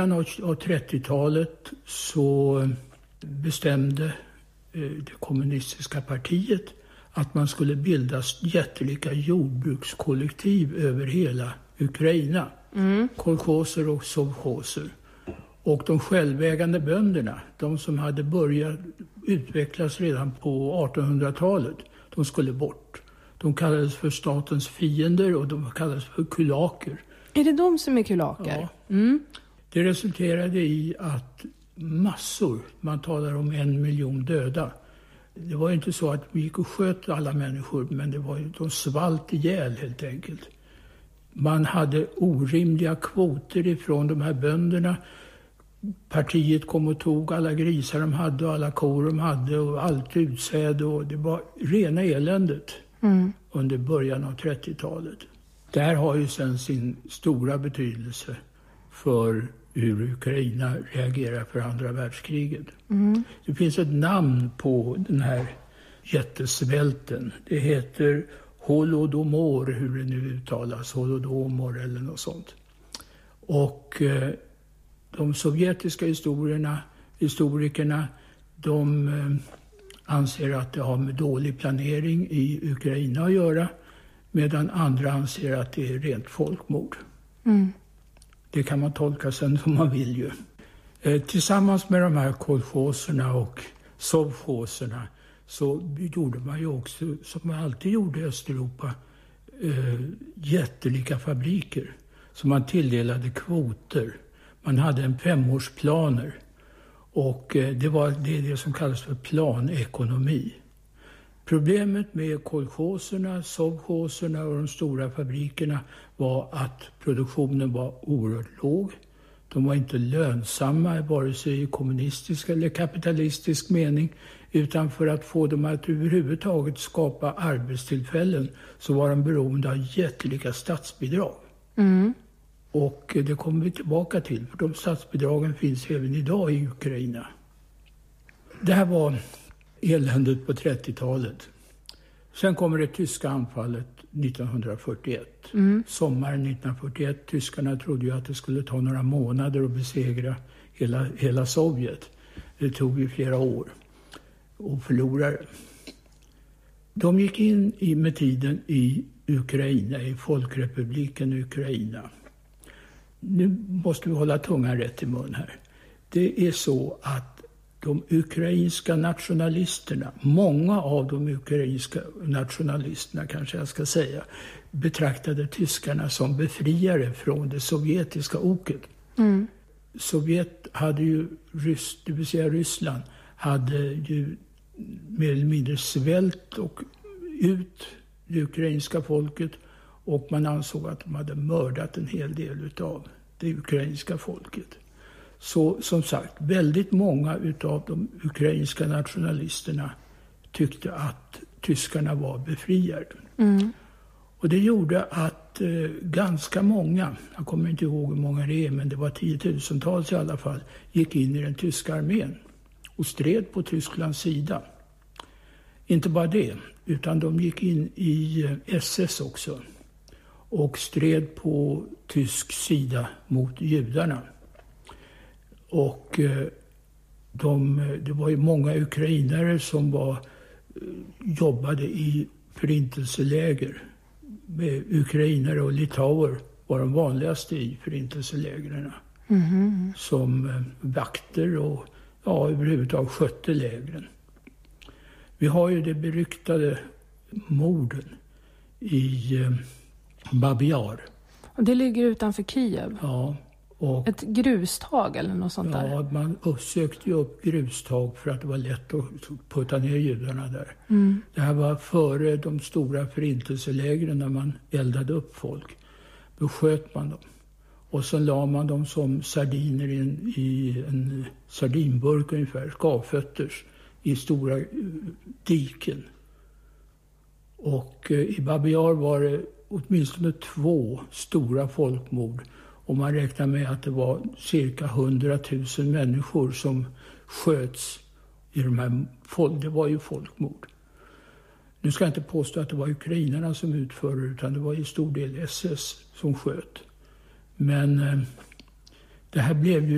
Av 30-talet så bestämde det kommunistiska partiet att man skulle bilda jättelika jordbrukskollektiv över hela Ukraina. Kolchoser och sovchoser. Och de självägande bönderna, de som hade börjat utvecklas redan på 1800-talet, de skulle bort. De kallades för statens fiender och de kallades för kulaker. Är det de som är kulaker? Ja. Det resulterade i att massor, man talar om 1 miljon döda. Det var inte så att vi gick och sköt alla människor, men de svalt ihjäl helt enkelt. Man hade orimliga kvoter ifrån de här bönderna. Partiet kom och tog alla grisar de hade och alla kor de hade och allt utsäde. Och det var rena eländet under början av 30-talet. Det här har ju sedan sin stora betydelse för hur Ukraina reagerar för andra världskriget. Det finns ett namn på den här jättesvälten. Det heter Holodomor, hur det nu uttalas, Holodomor eller något sånt. Och de sovjetiska historikerna, de anser att det har med dålig planering i Ukraina att göra, medan andra anser att det är rent folkmord. Det kan man tolka sen som man vill ju. Tillsammans med de här kolchoserna och sovchoserna så gjorde man ju också, som man alltid gjorde i Östeuropa, jättelika fabriker. Så man tilldelade kvoter. Man hade en 5-årsplaner. Och det är det som kallas för planekonomi. Problemet med kolchoserna, sovchoserna och de stora fabrikerna var att produktionen var oerhört låg. De var inte lönsamma vare sig i kommunistisk eller kapitalistisk mening, utan för att få dem att överhuvudtaget skapa arbetstillfällen så var de beroende av jättelika statsbidrag. Och det kommer vi tillbaka till, för de statsbidragen finns även idag i Ukraina. Det här var eländet på 30-talet. Sen kommer det tyska anfallet 1941. Sommaren 1941. Tyskarna trodde ju att det skulle ta några månader att besegra hela Sovjet. Det tog ju flera år och förlorade. De gick in med tiden i Ukraina, i Folkrepubliken Ukraina. Nu måste vi hålla tungan rätt i mun här. Det är så att de ukrainska nationalisterna, många av de ukrainska nationalisterna kanske jag ska säga, betraktade tyskarna som befriare från det sovjetiska oket. Sovjet hade ju, det vill säga Ryssland, hade ju mer eller mindre svält och ut det ukrainska folket, och man ansåg att de hade mördat en hel del av det ukrainska folket. Så som sagt, väldigt många av de ukrainska nationalisterna tyckte att tyskarna var befriare. Och det gjorde att ganska många, jag kommer inte ihåg hur många det är, men det var 10 000-tals i alla fall, gick in i den tyska armén och stred på Tysklands sida. Inte bara det, utan de gick in i SS också och stred på tysk sida mot judarna. Och det var ju många ukrainare som jobbade i förintelseläger. Ukrainare och litauer var de vanligaste i förintelselägren. Som vakter och överhuvudtaget skötte lägren. Vi har ju det beryktade morden i Babi Yar. Och det ligger utanför Kiev. Ja. Och, ett grustag eller något sånt där? Ja, man sökte ju upp grustag för att det var lätt att putta ner judarna där. Det här var före de stora förintelselägren när man eldade upp folk. Då sköt man dem. Och så la man dem som sardiner i en sardinburk ungefär, skavfötters, i stora diken. Och i Babi Yar var det åtminstone 2 stora folkmord. Och man räknar med att det var cirka 100 000 människor som sköts i de här det var ju folkmord. Nu ska jag inte påstå att det var ukrainarna som utförde, utan det var i stor del SS som sköt. Men det här blev ju